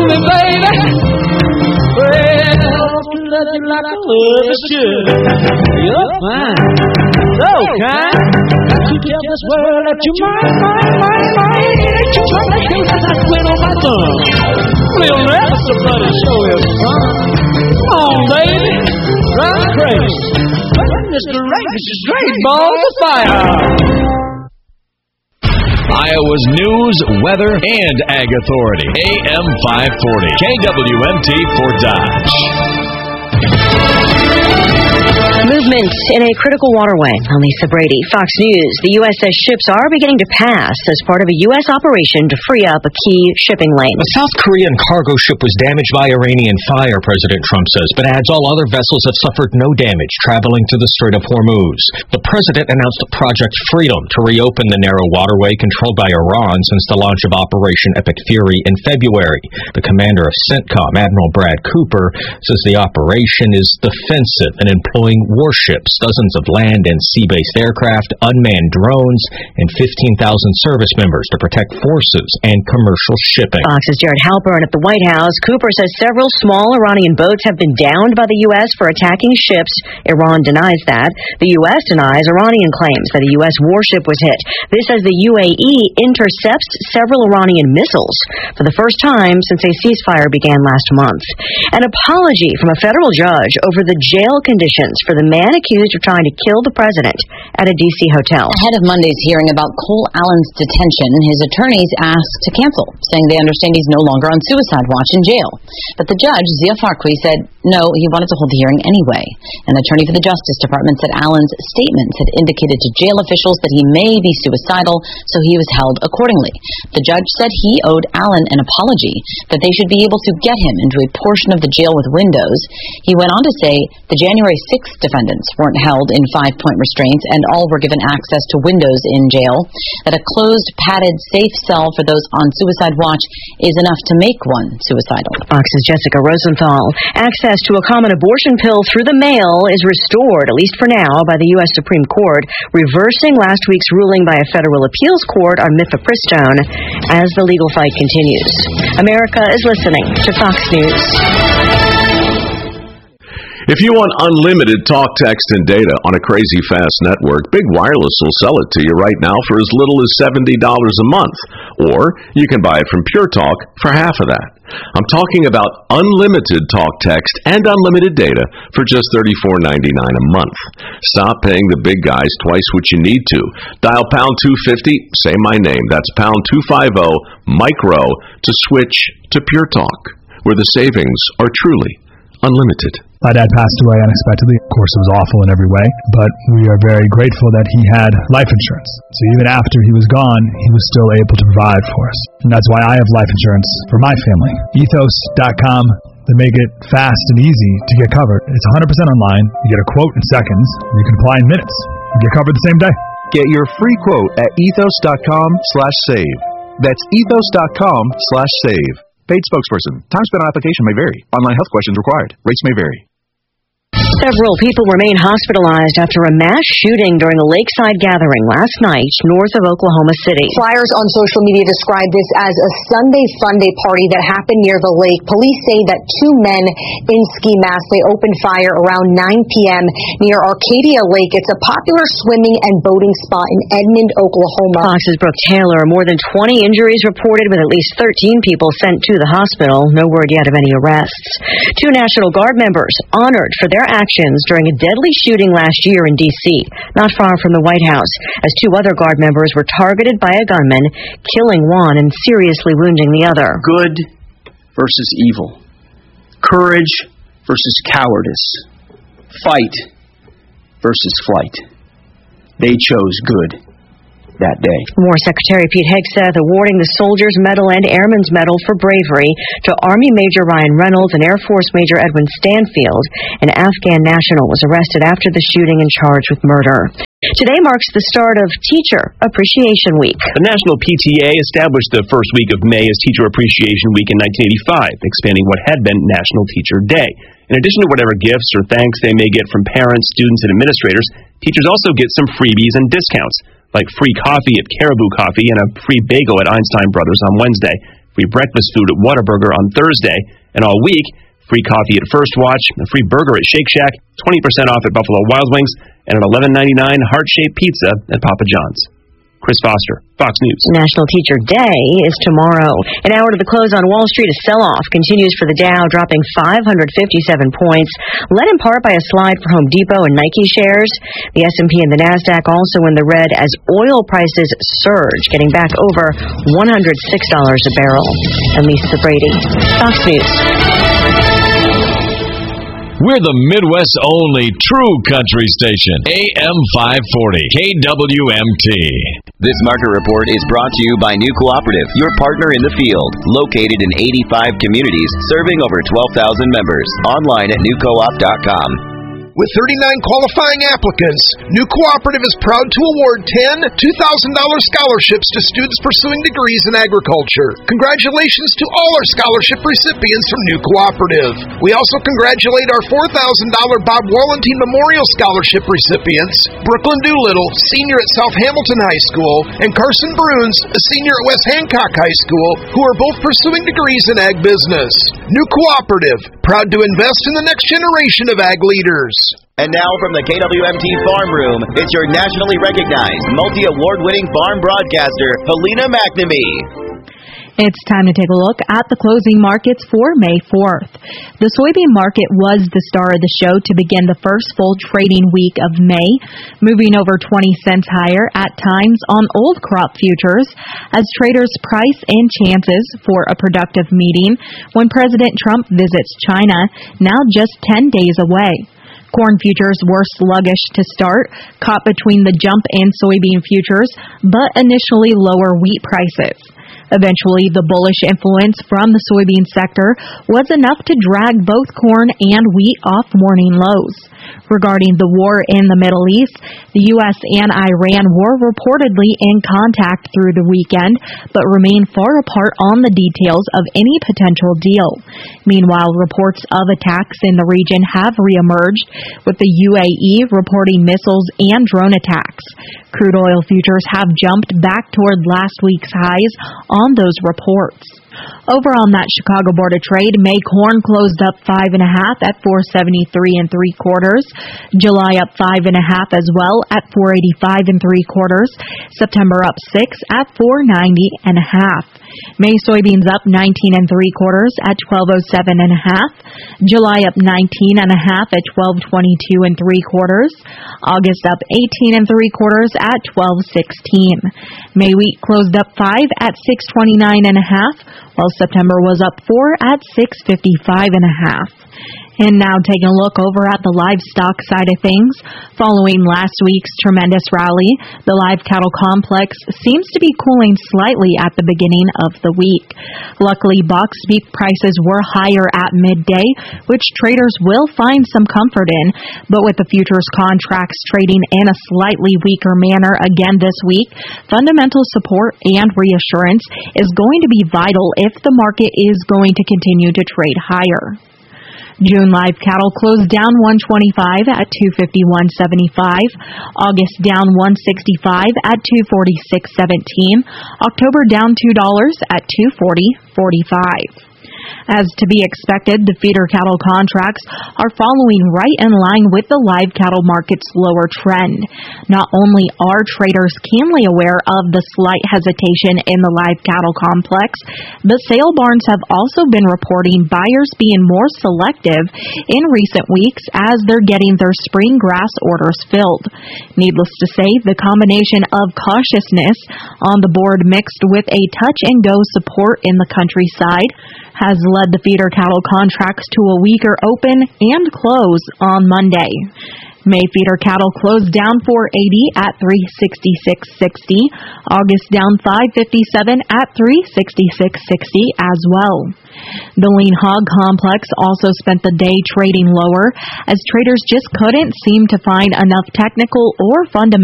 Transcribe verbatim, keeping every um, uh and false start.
me, baby. Well, to love you like I love should. You're fine, so kind. Got to tell this world that you're mine, mine, mine, mine. Ain't you trying to show that I quit on my thumb? We'll never somebody show you some. Come on, baby, drive crazy. Mister Rankin is great balls of fire. Iowa's news, weather, and ag authority. A M five forty. K W M T for Dodge. Movement in a critical waterway. I'm Lisa Brady, Fox News. The U S S ships are beginning to pass as part of a U S operation to free up a key shipping lane. A South Korean cargo ship was damaged by Iranian fire, President Trump says, but adds all other vessels have suffered no damage traveling through the Strait of Hormuz. The president announced Project Freedom to reopen the narrow waterway controlled by Iran since the launch of Operation Epic Fury in February. The commander of CENTCOM, Admiral Brad Cooper, says the operation is defensive and employing warships, dozens of land and sea-based aircraft, unmanned drones, and fifteen thousand service members to protect forces and commercial shipping. Fox's Jared Halpern at the White House. Cooper says several small Iranian boats have been downed by the U S for attacking ships. Iran denies that. The U S denies Iranian claims that a U S warship was hit. This as the U A E intercepts several Iranian missiles for the first time since a ceasefire began last month. An apology from a federal judge over the jail conditions for the man accused of trying to kill the president at a D C hotel. Ahead of Monday's hearing about Cole Allen's detention, his attorneys asked to cancel, saying they understand he's no longer on suicide watch in jail. But the judge, Zia Farqui, said no, he wanted to hold the hearing anyway. An attorney for the Justice Department said Allen's statements had indicated to jail officials that he may be suicidal, so he was held accordingly. The judge said he owed Allen an apology, that they should be able to get him into a portion of the jail with windows. He went on to say the January sixth defendants weren't held in five-point restraints and all were given access to windows in jail, that a closed, padded, safe cell for those on suicide watch is enough to make one suicidal. Fox's Jessica Rosenthal. Access to a common abortion pill through the mail is restored, at least for now, by the U S Supreme Court, reversing last week's ruling by a federal appeals court on mifepristone as the legal fight continues. America is listening to Fox News. If you want unlimited talk, text, and data on a crazy fast network, Big Wireless will sell it to you right now for as little as seventy dollars a month. Or you can buy it from Pure Talk for half of that. I'm talking about unlimited talk, text, and unlimited data for just thirty-four ninety-nine a month. Stop paying the big guys twice what you need to. Dial pound two fifty, say my name. That's pound two fifty, micro, to switch to Pure Talk, where the savings are truly unlimited. My dad passed away unexpectedly. Of course, it was awful in every way, but we are very grateful that he had life insurance. So even after he was gone, he was still able to provide for us. And that's why I have life insurance for my family. ethos dot com. They make it fast and easy to get covered. It's one hundred percent online. You get a quote in seconds. You can apply in minutes. You get covered the same day. Get your free quote at ethos dot com slash save. That's ethos dot com slash save. Paid spokesperson. Time spent on application may vary. Online health questions required. Rates may vary. Several people remain hospitalized after a mass shooting during a lakeside gathering last night north of Oklahoma City. Flyers on social media describe this as a Sunday Funday party that happened near the lake. Police say that two men in ski masks, they opened fire around nine p.m. near Arcadia Lake. It's a popular swimming and boating spot in Edmond, Oklahoma. Fox's Brooke Taylor. More than twenty injuries reported with at least thirteen people sent to the hospital. No word yet of any arrests. Two National Guard members honored for their actions during a deadly shooting last year in D C, not far from the White House, as two other Guard members were targeted by a gunman, killing one and seriously wounding the other. Good versus evil. Courage versus cowardice. Fight versus flight. They chose good that day. War Secretary Pete Hegseth awarding the Soldier's Medal and Airman's Medal for bravery to Army Major Ryan Reynolds and Air Force Major Edwin Stanfield. An Afghan national was arrested after the shooting and charged with murder. Today marks the start of Teacher Appreciation Week. The National P T A established the first week of May as Teacher Appreciation Week in nineteen eighty-five, expanding what had been National Teacher Day. In addition to whatever gifts or thanks they may get from parents, students, and administrators, teachers also get some freebies and discounts, like free coffee at Caribou Coffee and a free bagel at Einstein Brothers on Wednesday. free breakfast food at Whataburger on Thursday, and all week, free coffee at First Watch, a free burger at Shake Shack, twenty percent off at Buffalo Wild Wings, and an eleven ninety-nine heart-shaped pizza at Papa John's. Chris Foster, Fox News. National Teacher Day is tomorrow. An hour to the close on Wall Street, a sell-off continues for the Dow, dropping five hundred fifty-seven points, led in part by a slide for Home Depot and Nike shares. The S and P and the NASDAQ also in the red as oil prices surge, getting back over one hundred six dollars a barrel. And Lisa Brady, Fox News. We're the Midwest's only true country station, A M five forty, K W M T. This market report is brought to you by New Cooperative, your partner in the field. Located in eighty-five communities, serving over twelve thousand members. Online at new coop dot com. With thirty-nine qualifying applicants, New Cooperative is proud to award ten two thousand dollars scholarships to students pursuing degrees in agriculture. Congratulations to all our scholarship recipients from New Cooperative. We also congratulate our four thousand dollars Bob Wallentine Memorial Scholarship recipients, Brooklyn Doolittle, senior at South Hamilton High School, and Carson Bruns, a senior at West Hancock High School, who are both pursuing degrees in ag business. New Cooperative, proud to invest in the next generation of ag leaders. And now from the K W M T Farm Room, it's your nationally recognized, multi-award-winning farm broadcaster, Helena McNamee. It's time to take a look at the closing markets for May fourth. The soybean market was the star of the show to begin the first full trading week of May, moving over twenty cents higher at times on old crop futures as traders price in chances for a productive meeting when President Trump visits China, now just ten days away. Corn futures were sluggish to start, caught between the jump in soybean futures, but initially lower wheat prices. Eventually, the bullish influence from the soybean sector was enough to drag both corn and wheat off morning lows. Regarding the war in the Middle East, the U S and Iran were reportedly in contact through the weekend, but remain far apart on the details of any potential deal. Meanwhile, reports of attacks in the region have reemerged, with the U A E reporting missiles and drone attacks. Crude oil futures have jumped back toward last week's highs on those reports. Over on that Chicago Board of Trade, May corn closed up five and a half at four seventy-three and three quarters. July up five and a half as well at four eighty-five and three quarters. September up six at four ninety and a half. May soybeans up nineteen and three quarters at twelve oh seven and a half. July up nineteen and a half at twelve twenty-two and three quarters. August up eighteen and three quarters at twelve sixteen. May wheat closed up five at six twenty-nine and a half, while September was up four at six fifty-five and a half. And now taking a look over at the livestock side of things. Following last week's tremendous rally, the live cattle complex seems to be cooling slightly at the beginning of the week. Luckily, boxed beef prices were higher at midday, which traders will find some comfort in. But with the futures contracts trading in a slightly weaker manner again this week, fundamental support and reassurance is going to be vital if the market is going to continue to trade higher. June live cattle closed down one twenty-five at two fifty-one seventy-five. August down one sixty-five at two forty-six seventeen. October down two dollars at two forty forty-five. As to be expected, the feeder cattle contracts are following right in line with the live cattle market's lower trend. Not only are traders keenly aware of the slight hesitation in the live cattle complex, but sale barns have also been reporting buyers being more selective in recent weeks as they're getting their spring grass orders filled. Needless to say, the combination of cautiousness on the board mixed with a touch-and-go support in the countryside has led the feeder cattle contracts to a weaker open and close on Monday. May feeder cattle closed down four eighty at three sixty-six sixty. August down five fifty-seven at three sixty-six sixty as well. The lean hog complex also spent the day trading lower as traders just couldn't seem to find enough technical or fundamental